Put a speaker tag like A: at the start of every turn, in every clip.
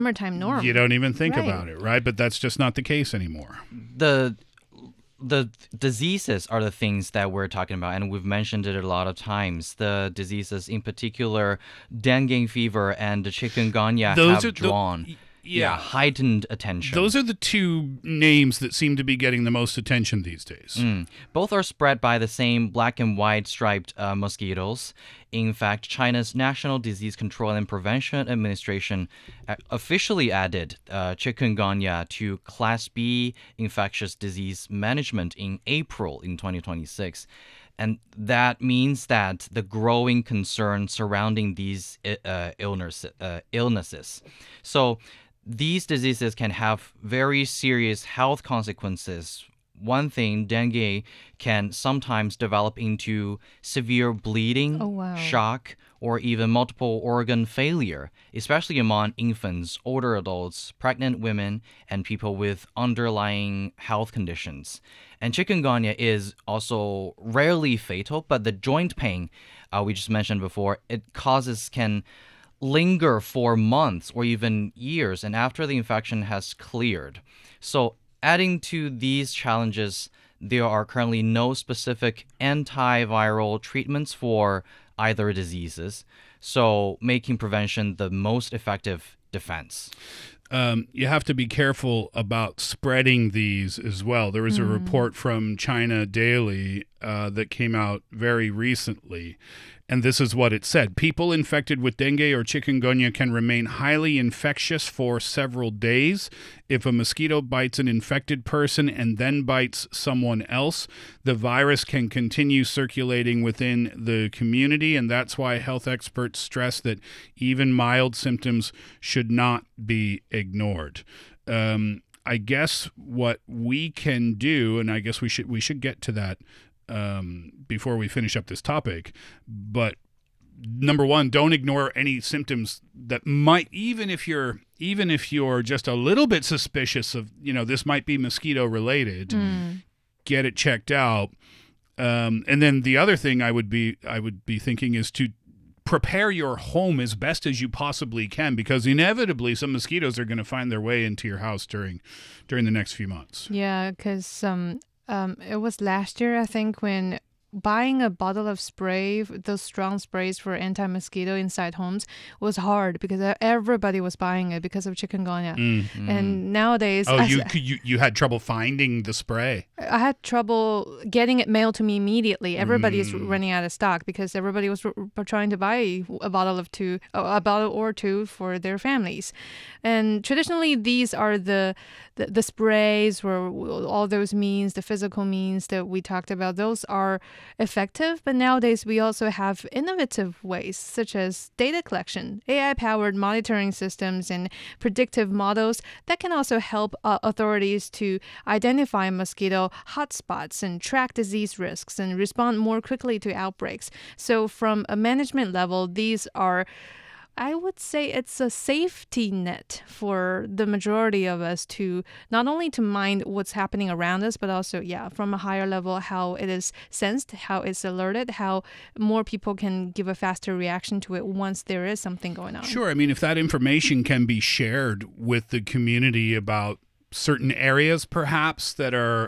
A: summertime norm.
B: You don't even think
A: Right.
B: about it, right? But that's just not the case anymore.
C: The diseases are the things that we're talking about, and we've mentioned it a lot of times. The diseases, in particular, dengue fever and chikungunya, have drawn heightened attention.
B: Those are the two names that seem to be getting the most attention these days.
C: Both are spread by the same black and white striped mosquitoes. In fact, China's National Disease Control and Prevention Administration officially added chikungunya to Class B infectious disease management in April in 2026. And that means that the growing concern surrounding these illnesses. So these diseases can have very serious health consequences. One thing, dengue can sometimes develop into severe bleeding, shock, or even multiple organ failure, especially among infants, older adults, pregnant women, and people with underlying health conditions. And chikungunya is also rarely fatal, but the joint pain we just mentioned before, can linger for months or even years, and after the infection has cleared. So adding to these challenges, there are currently no specific antiviral treatments for either diseases, so making prevention the most effective defense.
B: You have to be careful about spreading these as well. There was a report from China Daily that came out very recently, and this is what it said. People infected with dengue or chikungunya can remain highly infectious for several days. If a mosquito bites an infected person and then bites someone else, the virus can continue circulating within the community, and that's why health experts stress that even mild symptoms should not be ignored. I guess what we can do, and I guess we should get to that before we finish up this topic, but number one, don't ignore any symptoms that might, even if you're just a little bit suspicious of, this might be mosquito related, get it checked out. And then the other thing I would be thinking is to prepare your home as best as you possibly can, because inevitably some mosquitoes are going to find their way into your house during the next few months.
A: Yeah, because it was last year, I think, when buying a bottle of spray, those strong sprays for anti-mosquito inside homes, was hard because everybody was buying it because of chikungunya. And nowadays...
B: Oh, you had trouble finding the spray?
A: I had trouble getting it mailed to me immediately. Everybody is running out of stock because everybody was trying to buy a bottle or two for their families. And traditionally, these are the sprays or all those means, the physical means that we talked about. Those are effective, but nowadays we also have innovative ways such as data collection, AI-powered monitoring systems, and predictive models that can also help authorities to identify mosquito hotspots and track disease risks and respond more quickly to outbreaks. So from a management level, these are, I would say, it's a safety net for the majority of us to not only to mind what's happening around us, but also, from a higher level, how it is sensed, how it's alerted, how more people can give a faster reaction to it once there is something going on.
B: Sure. I mean, if that information can be shared with the community about certain areas, perhaps, that are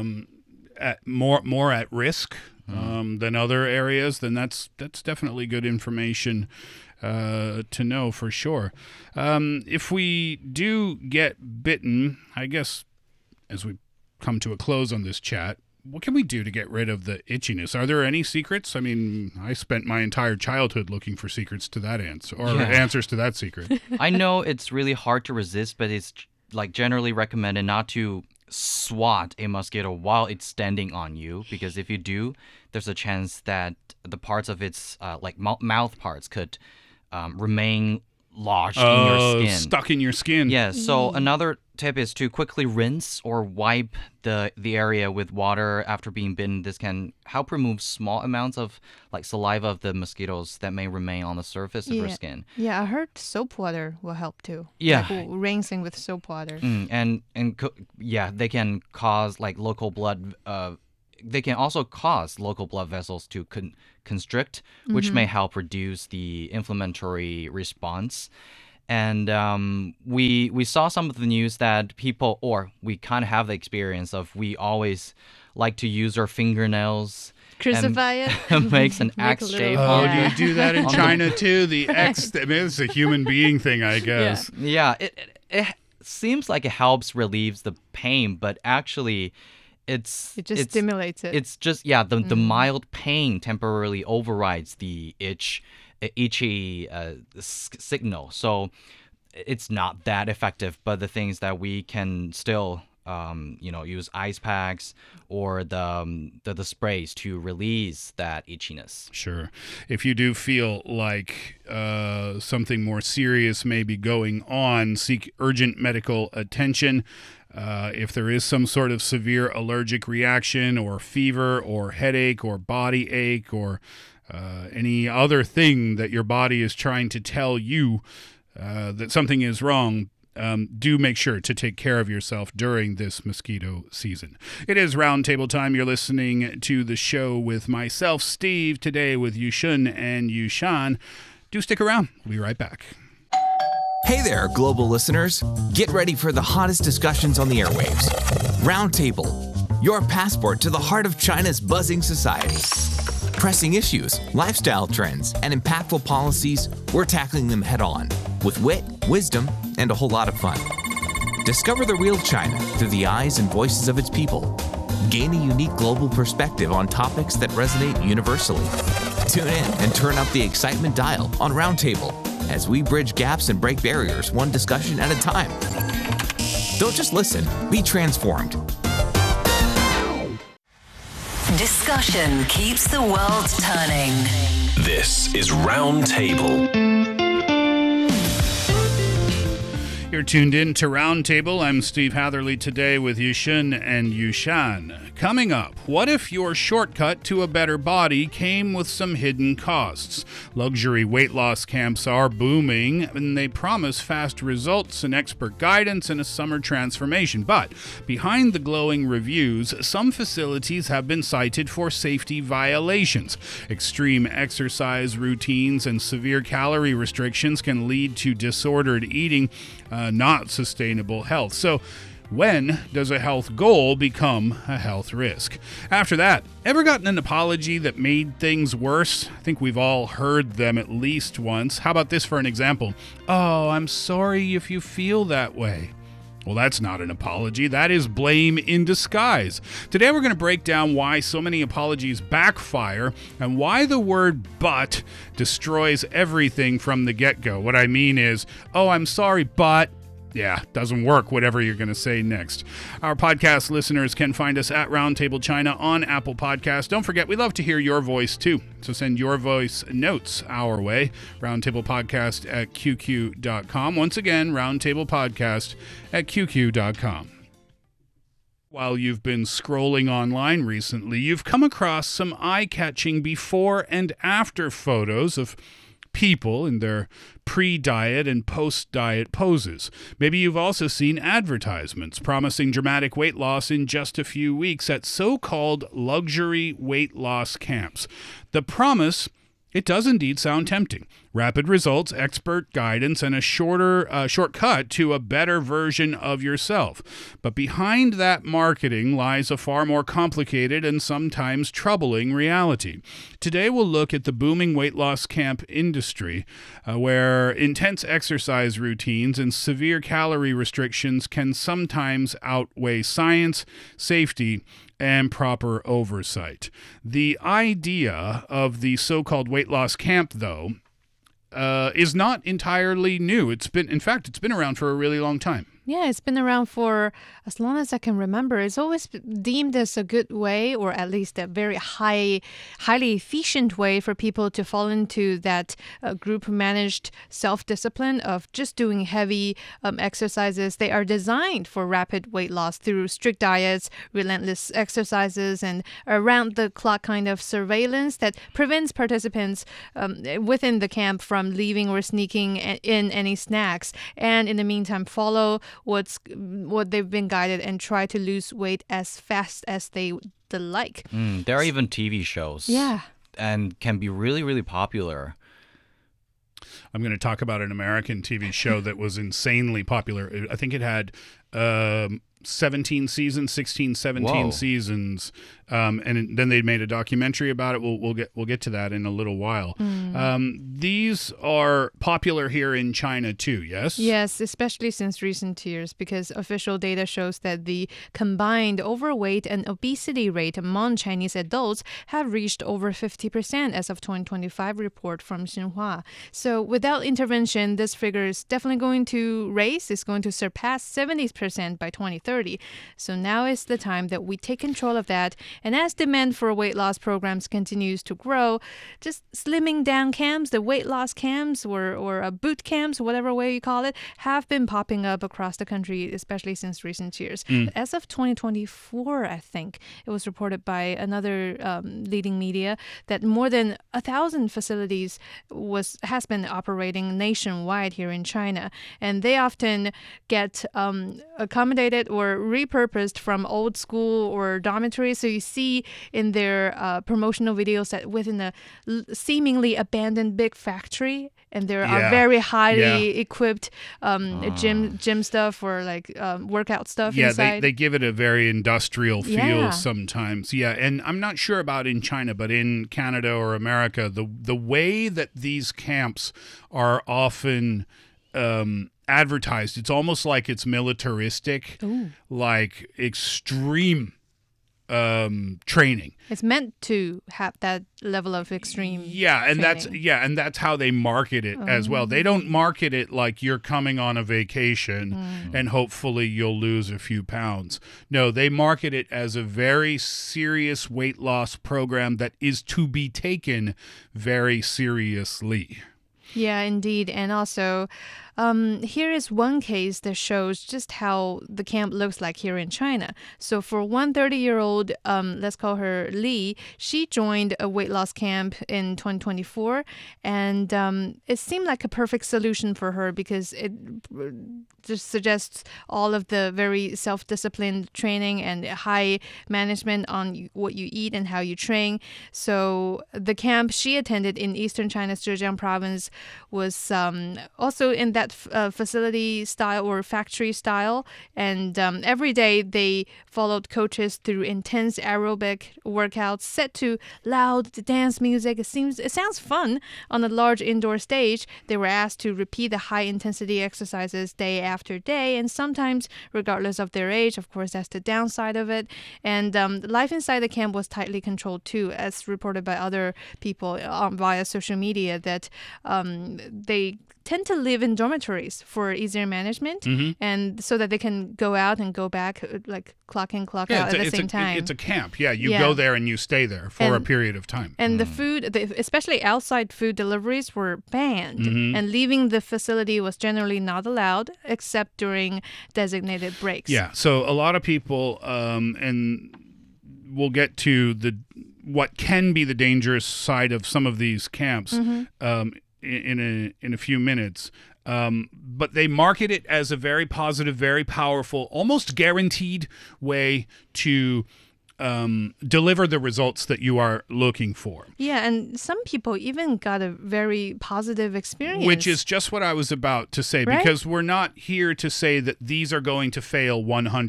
B: more at risk than other areas, then that's definitely good information to know for sure. If we do get bitten, I guess as we come to a close on this chat, what can we do to get rid of the itchiness? Are there any secrets? I mean, I spent my entire childhood looking for secrets to that answer, or answers to that secret.
C: I know it's really hard to resist, but it's generally recommended not to swat a mosquito while it's standing on you, because if you do, there's a chance that the parts of its mouth parts could remain lodged in your skin.
B: Stuck in your skin.
C: Yeah, so another tip is to quickly rinse or wipe the area with water after being bitten. This can help remove small amounts of saliva of the mosquitoes that may remain on the surface of your skin.
A: Yeah, I heard soap water will help too.
C: Yeah.
A: Rinsing with soap water.
C: They can cause local blood they can also cause local blood vessels to constrict, which may help reduce the inflammatory response. And we saw some of the news that people, or we kind of have the experience of, we always like to use our fingernails.
A: Crucify it.
C: Makes an X shape.
B: Oh, do you do that in China too? The X, I mean, it's a human being thing, I guess.
C: Yeah, it seems like it helps relieves the pain, but actually it just
A: stimulates it.
C: It's just, the mild pain temporarily overrides the itchy signal. So it's not that effective, but the things that we can still use ice packs or the sprays to release that itchiness.
B: Sure. If you do feel like something more serious may be going on, seek urgent medical attention. If there is some sort of severe allergic reaction or fever or headache or body ache or any other thing that your body is trying to tell you that something is wrong, do make sure to take care of yourself during this mosquito season. It is Roundtable time. You're listening to the show with myself, Steve, today with Yushun and Yushan. Do stick around. We'll be right back.
D: Hey there, global listeners. Get ready for the hottest discussions on the airwaves. Roundtable, your passport to the heart of China's buzzing society. Pressing issues, lifestyle trends, and impactful policies, we're tackling them head on with wit, wisdom, and a whole lot of fun. Discover the real China through the eyes and voices of its people. Gain a unique global perspective on topics that resonate universally. Tune in and turn up the excitement dial on Roundtable as we bridge gaps and break barriers one discussion at a time. Don't just listen, be transformed.
E: Discussion keeps the world turning.
F: This is Roundtable.
B: You're tuned in to Roundtable. I'm Steve Hatherley today with Yushun and Yushan. Coming up, what if your shortcut to a better body came with some hidden costs? Luxury weight loss camps are booming, and they promise fast results and expert guidance and a summer transformation. But behind the glowing reviews, some facilities have been cited for safety violations. Extreme exercise routines and severe calorie restrictions can lead to disordered eating, not sustainable health. So when does a health goal become a health risk? After that, ever gotten an apology that made things worse? I think we've all heard them at least once. How about this for an example? Oh, I'm sorry if you feel that way. Well, that's not an apology. That is blame in disguise. Today we're going to break down why so many apologies backfire and why the word but destroys everything from the get-go. What I mean is, oh, I'm sorry, but... yeah, doesn't work, whatever you're going to say next. Our podcast listeners can find us at Roundtable China on Apple Podcasts. Don't forget, we love to hear your voice too. So send your voice notes our way. Roundtablepodcast at QQ.com. Once again, Roundtablepodcast at QQ.com. While you've been scrolling online recently, you've come across some eye-catching before and after photos of people in their pre-diet and post-diet poses. Maybe you've also seen advertisements promising dramatic weight loss in just a few weeks at so-called luxury weight loss camps. The promise, it does indeed sound tempting. Rapid results, expert guidance, and a shortcut to a better version of yourself. But behind that marketing lies a far more complicated and sometimes troubling reality. Today we'll look at the booming weight loss camp industry, where intense exercise routines and severe calorie restrictions can sometimes outweigh science, safety, and proper oversight. The idea of the so-called weight loss camp, though, is not entirely new. It's been around for a really long time.
A: Yeah, it's been around for as long as I can remember. It's always deemed as a good way, or at least a very highly efficient way for people to fall into that group-managed self-discipline of just doing heavy exercises. They are designed for rapid weight loss through strict diets, relentless exercises, and around-the-clock kind of surveillance that prevents participants within the camp from leaving or sneaking in any snacks. And in the meantime, follow what they've been guided and try to lose weight as fast as they like.
C: There are even TV shows.
A: Yeah.
C: And can be really, really popular.
B: I'm going to talk about an American TV show that was insanely popular. I think it had 17 seasons, 16, 17
C: Whoa.
B: seasons, and then they made a documentary about it. We'll get to that in a little while. These are popular here in China too, yes?
A: Yes, especially since recent years, because official data shows that the combined overweight and obesity rate among Chinese adults have reached over 50% as of 2025 report from Xinhua. So without intervention, this figure is definitely going to raise. It's going to surpass 70% by 2030. So now is the time that we take control of that. And as demand for weight loss programs continues to grow, just slimming down camps, the weight loss camps or boot camps, whatever way you call it, have been popping up across the country, especially since recent years. As of 2024, I think, it was reported by another leading media that more than 1,000 facilities has been operating nationwide here in China. And they often get accommodated or repurposed from old school or dormitories. So you see in their promotional videos that within a seemingly abandoned big factory, and there are very highly equipped gym stuff or like workout stuff inside.
B: Yeah, they give it a very industrial feel sometimes. Yeah, and I'm not sure about in China, but in Canada or America, the way that these camps are often advertised, it's almost like it's militaristic, like extreme training.
A: It's meant to have that level of extreme
B: and
A: training.
B: that's how they market it as well. They don't market it like you're coming on a vacation and hopefully you'll lose a few pounds. No, they market it as a very serious weight loss program that is to be taken very seriously.
A: Yeah, indeed. And also, here is one case that shows just how the camp looks like here in China. So for one 30-year-old, let's call her Li, she joined a weight loss camp in 2024. And it seemed like a perfect solution for her because it just suggests all of the very self-disciplined training and high management on what you eat and how you train. So the camp she attended in eastern China's Zhejiang province was also in that facility style or factory style. And every day they followed coaches through intense aerobic workouts set to loud dance music. It sounds fun. On a large indoor stage, they were asked to repeat the high-intensity exercises day after day, and sometimes regardless of their age. Of course, that's the downside of it. And life inside the camp was tightly controlled too, as reported by other people via social media, that they tend to live in dormitories for easier management, and so that they can go out and go back, like clock in, clock out at the same time.
B: It's a camp. Yeah, you go there and you stay there for a period of time.
A: And the food, especially outside food deliveries, were banned, and leaving the facility was generally not allowed except during designated breaks.
B: Yeah, so a lot of people, and we'll get to what can be the dangerous side of some of these camps in a few minutes. But they market it as a very positive, very powerful, almost guaranteed way to deliver the results that you are looking for.
A: Yeah, and some people even got a very positive experience.
B: Which is just what I was about to say, because we're not here to say that these are going to fail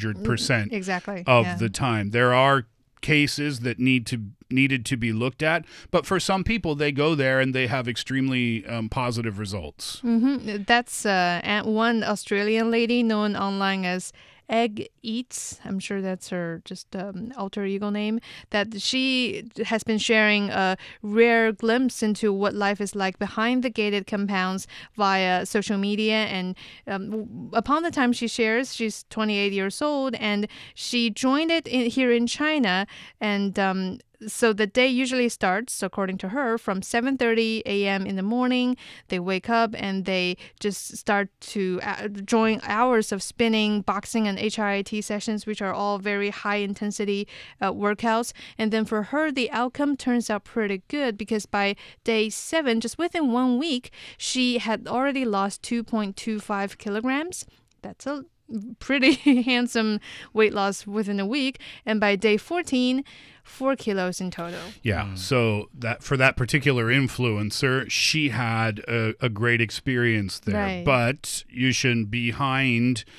B: 100% of the time. There are cases that needed to be looked at, but for some people, they go there and they have extremely positive results.
A: That's one Australian lady known online as Egg Eats. I'm sure that's her just alter ego name. That she has been sharing a rare glimpse into what life is like behind the gated compounds via social media. And upon the time she shares, she's 28 years old, and she joined it here in China. And so the day usually starts, according to her, from 7:30 a.m. in the morning. They wake up and they just start to join hours of spinning, boxing, and HIIT sessions, which are all very high-intensity workouts. And then for her, the outcome turns out pretty good because by day 7, just within 1 week, she had already lost 2.25 kilograms. That's a pretty handsome weight loss within a week. And by day 14, 4 kilos in total.
B: Yeah. So that for that particular influencer, she had a great experience there.
A: Right.
B: But Yushin, behind